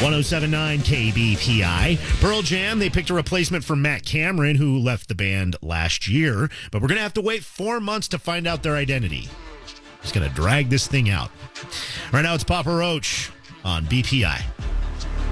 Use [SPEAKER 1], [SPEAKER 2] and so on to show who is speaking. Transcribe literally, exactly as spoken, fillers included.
[SPEAKER 1] oh seven point nine K B P I. Pearl Jam, they picked a replacement for Matt Cameron, who left the band last year. But we're going to have to wait four months to find out their identity. Just going to drag this thing out. Right now, it's Papa Roach on B P I.